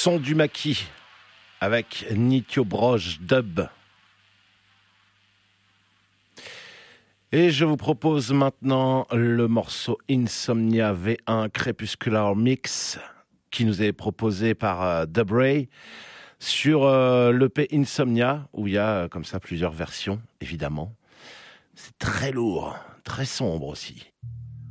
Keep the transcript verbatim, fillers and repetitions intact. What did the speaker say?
Son du maquis avec Nityo Broge Dub. Et je vous propose maintenant le morceau Insomnia V un Crepuscular Mix qui nous est proposé par euh, Dub Ray sur euh, l'E P Insomnia où il y a euh, comme ça plusieurs versions évidemment. C'est très lourd, très sombre aussi.